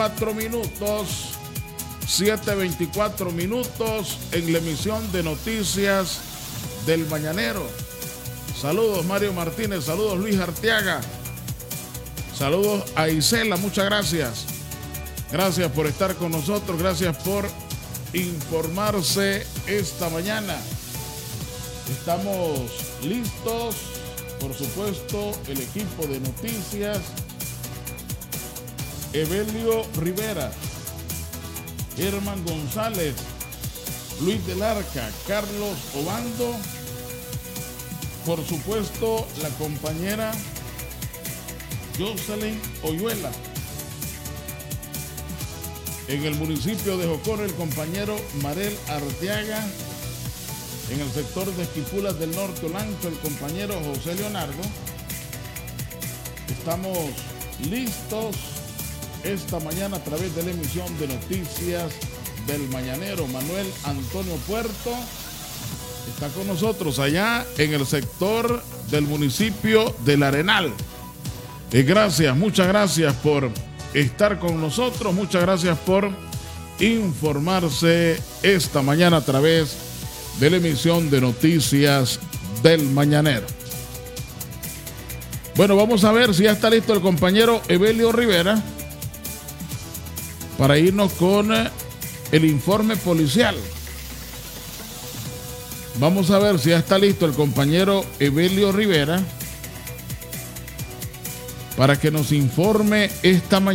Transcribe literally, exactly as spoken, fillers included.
cuatro minutos, siete veinticuatro minutos en la emisión de noticias del Mañanero. Saludos Mario Martínez, saludos Luis Arteaga, saludos a Isela, muchas gracias. Gracias por estar con nosotros, gracias por informarse esta mañana. Estamos listos, por supuesto, el equipo de noticias. Evelio Rivera, Germán González, Luis del Arca, Carlos Obando, por supuesto la compañera Jocelyn Oyuela. En el municipio de Jocoro, el compañero Marel Arteaga. En el sector de Esquipulas del Norte, Olancho, el compañero José Leonardo. Estamos listos esta mañana a través de la emisión de noticias del Mañanero. Manuel Antonio Puerto está con nosotros allá en el sector del municipio del Arenal. Y gracias, muchas gracias por estar con nosotros, muchas gracias por informarse esta mañana a través de la emisión de noticias del Mañanero. Bueno, vamos a ver si ya está listo el compañero Evelio Rivera para irnos con el informe policial. Vamos a ver si ya está listo el compañero Evelio Rivera para que nos informe esta mañana.